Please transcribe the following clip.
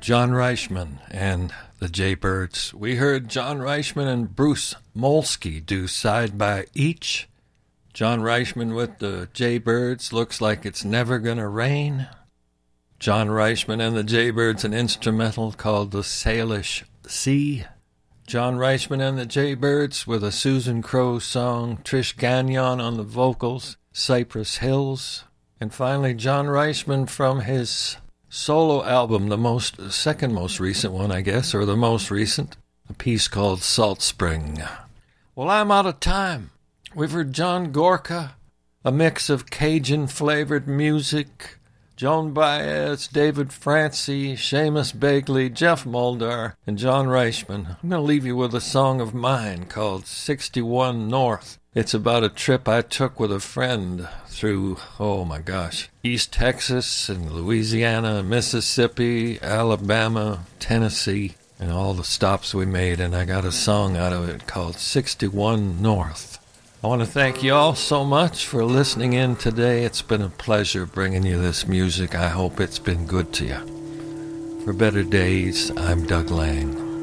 John Reichman and the Jaybirds. We heard John Reichman and Bruce Molsky do Side by Each. John Reichman with the Jaybirds, Looks Like It's Never Gonna Rain. John Reichman and the Jaybirds, an instrumental called The Salish Sea. John Reichman and the Jaybirds with a Susan Crowe song, Trish Gagnon on the vocals, Cypress Hills. And finally, John Reichman from his solo album, the second most recent one, I guess, or the most recent, a piece called Salt Spring. Well, I'm out of time. We've heard John Gorka, a mix of Cajun-flavored music, Joan Baez, David Francie, Seamus Begley, Jeff Mulder, and John Reichman. I'm going to leave you with a song of mine called 61 North. It's about a trip I took with a friend through, East Texas and Louisiana, Mississippi, Alabama, Tennessee, and all the stops we made, and I got a song out of it called 61 North. I want to thank you all so much for listening in today. It's been a pleasure bringing you this music. I hope it's been good to you. For Better Days, I'm Doug Lang.